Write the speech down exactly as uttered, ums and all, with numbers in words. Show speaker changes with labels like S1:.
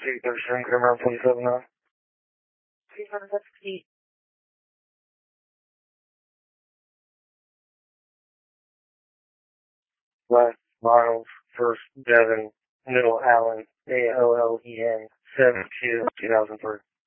S1: two thirty-seven, come around twenty-seven nine.
S2: two seventy.
S1: Last Miles, first Devin, middle Allen, A O L E N, seven two, two thousand three.